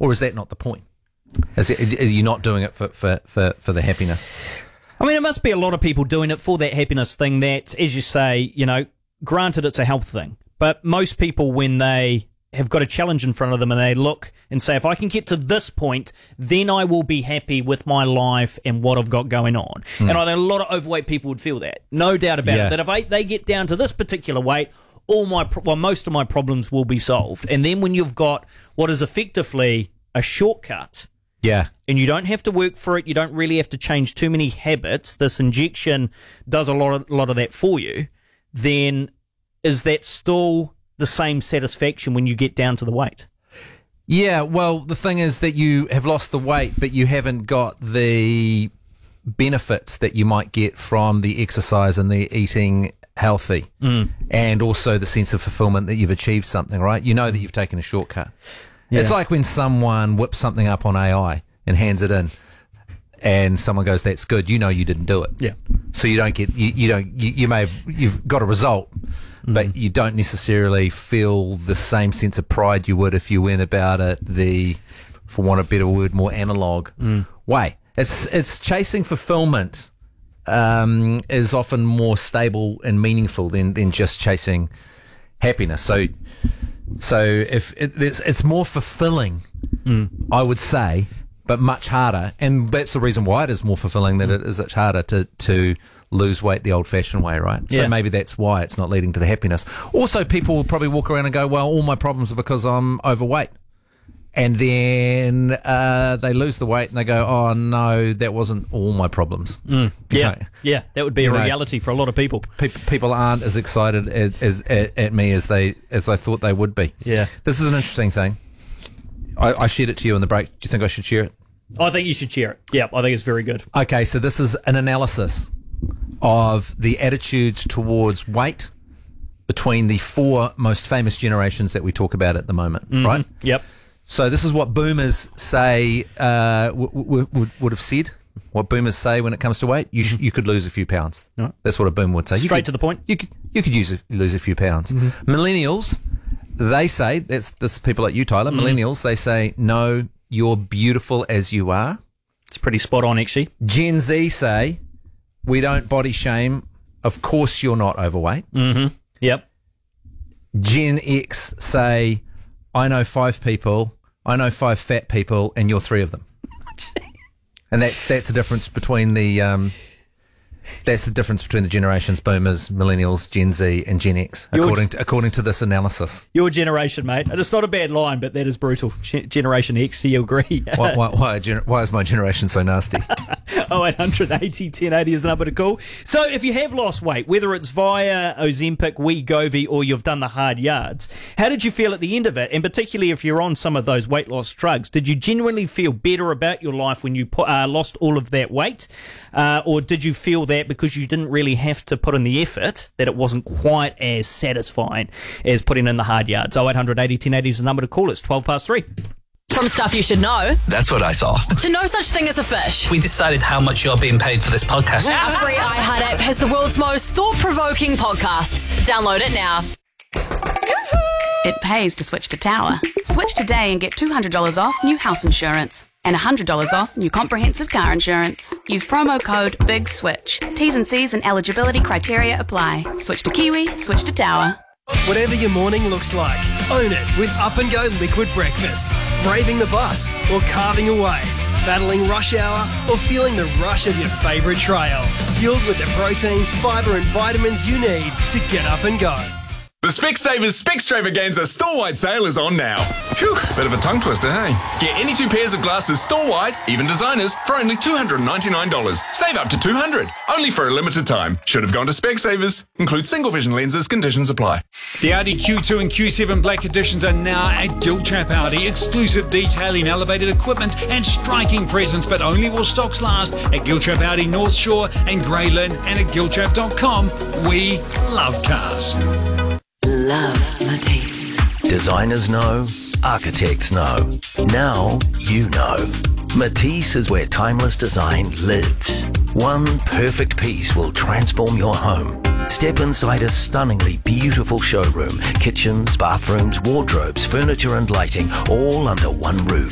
Or is that not the point? Are you not doing it for the happiness? I mean, it must be a lot of people doing it for that happiness thing that, as you say, granted it's a health thing, but most people, when they have got a challenge in front of them and they look and say, if I can get to this point, then I will be happy with my life and what I've got going on. And I think a lot of overweight people would feel that. No doubt about it. That if they get down to this particular weight, most of my problems will be solved. And then when you've got what is effectively a shortcut, and you don't have to work for it, you don't really have to change too many habits, this injection does a lot of that for you, then is that still the same satisfaction when you get down to the weight? Yeah, well, the thing is that you have lost the weight, but you haven't got the benefits that you might get from the exercise and the eating healthy, and also the sense of fulfillment that you've achieved something, right? You know that you've taken a shortcut. Yeah. It's like when someone whips something up on AI and hands it in, and someone goes, "That's good." You know you didn't do it. Yeah. So you don't get you've got a result, but you don't necessarily feel the same sense of pride you would if you went about it for want of a better word, more analog way. It's chasing fulfillment is often more stable and meaningful than just chasing happiness. So if it's more fulfilling, I would say, but much harder, and that's the reason why it is more fulfilling, that it is much harder to lose weight the old-fashioned way, right? Yeah. So maybe that's why it's not leading to the happiness. Also, people will probably walk around and go, well, all my problems are because I'm overweight. And then they lose the weight and they go, oh, no, that wasn't all my problems. Yeah, that would be a reality for a lot of people. People aren't as excited at me as I thought they would be. Yeah. This is an interesting thing. I shared it to you in the break. Do you think I should share it? I think you should share it. Yeah, I think it's very good. Okay, so this is an analysis of the attitudes towards weight between the 4 most famous generations that we talk about at the moment, right? Yep. So this is what boomers say would have said. What boomers say when it comes to weight, you could lose a few pounds. Right. That's what a boomer would say. Straight to the point. You could lose a few pounds. Millennials, they say, this people like you, Tyler. Millennials, they say, no, you're beautiful as you are. It's pretty spot on, actually. Gen Z say, we don't body shame. Of course, you're not overweight. Yep. Gen X say, I know 5 fat people, and you're 3 of them. And that's the difference between the generations: boomers, millennials, Gen Z, and Gen X, according to this analysis. Your generation, mate. And it's not a bad line, but that is brutal. Generation X, you agree? Why is my generation so nasty? 0800 80 1080 is the number to call. So if you have lost weight, whether it's via Ozempic, Wegovy, or you've done the hard yards, how did you feel at the end of it? And particularly if you're on some of those weight loss drugs, did you genuinely feel better about your life when you lost all of that weight? Or did you feel that because you didn't really have to put in the effort, that it wasn't quite as satisfying as putting in the hard yards? 0800 80 1080 is the number to call. It's 3:12. From stuff you should know. That's what I saw. To no such thing as a fish. We decided how much you're being paid for this podcast. Our free iHeart app has the world's most thought-provoking podcasts. Download it now. It pays to switch to Tower. Switch today and get $200 off new house insurance and $100 off new comprehensive car insurance. Use promo code BIGSWITCH. T's and C's and eligibility criteria apply. Switch to Kiwi, switch to Tower. Whatever your morning looks like, own it with Up and Go Liquid Breakfast. Braving the bus or carving a wave, battling rush hour or feeling the rush of your favourite trail. Fueled with the protein, fibre and vitamins you need to get up and go. The Specsavers Specstravaganza store-wide sale is on now. Phew, bit of a tongue twister, hey? Get any 2 pairs of glasses store-wide, even designers, for only $299. Save up to $200, only for a limited time. Should have gone to Specsavers. Includes single vision lenses, conditions apply. The Audi Q2 and Q7 Black Editions are now at Giltrap Audi. Exclusive detailing, elevated equipment and striking presence, but only while stocks last at Giltrap Audi North Shore and Grey Lynn, and at giltrap.com. We love cars. Love Matisse. Designers know, architects know. Now you know. Matisse is where timeless design lives. One perfect piece will transform your home. Step inside a stunningly beautiful showroom. Kitchens, bathrooms, wardrobes, furniture and lighting, all under one roof.